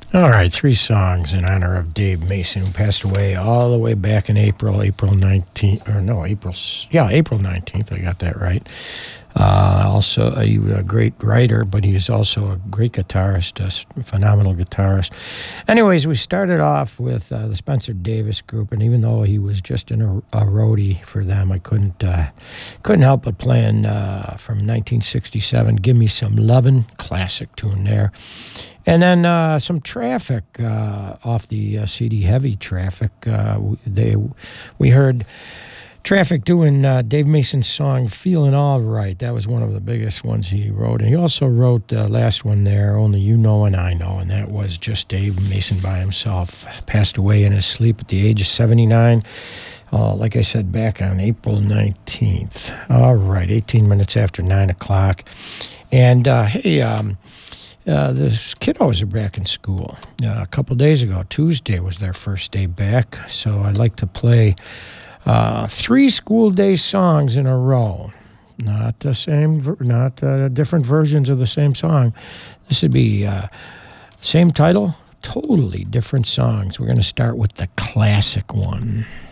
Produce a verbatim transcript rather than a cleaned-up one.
All right, three songs in honor of Dave Mason, who passed away all the way back in April, April nineteenth, or no, April, yeah, April nineteenth, I got that right. Uh, also, a, a great writer, but he was also a great guitarist, a phenomenal guitarist. Anyways, we started off with uh, the Spencer Davis Group, and even though he was just in a, a roadie for them, I couldn't uh, couldn't help but playing uh, from nineteen sixty-seven, Give Me Some Lovin', classic tune there. And then uh, some Traffic uh, off the uh, C D Heavy Traffic. Uh, they we heard Traffic doing uh, Dave Mason's song "Feeling All Right." That was one of the biggest ones he wrote, and he also wrote the uh, last one there, "Only You Know and I Know," and that was just Dave Mason by himself. Passed away in his sleep at the age of seventy-nine. Uh, like I said, back on April nineteenth. All right, eighteen minutes after nine o'clock, and uh, hey. Um, Uh, the kiddos are back in school. Uh, a couple days ago, Tuesday was their first day back, so I'd like to play uh, three school day songs in a row. Not the same, not uh, different versions of the same song. This would be uh, same title, totally different songs. We're going to start with the classic one.